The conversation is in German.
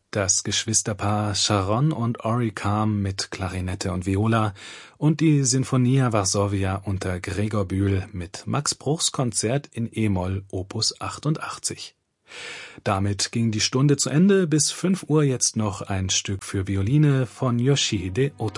das Geschwisterpaar Sharon und Ori Kam mit Klarinette und Viola und die Sinfonia Varsovia unter Gregor Bühl mit Max Bruchs Konzert in e-Moll Opus 88. Damit ging die Stunde zu Ende. Bis 5 Uhr jetzt noch ein Stück für Violine von Yoshihide Otomo.